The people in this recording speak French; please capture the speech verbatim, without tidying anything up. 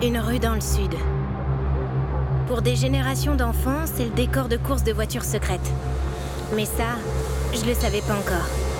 Une rue dans le sud. Pour des générations d'enfants, c'est le décor de courses de voitures secrètes. Mais ça, je le savais pas encore.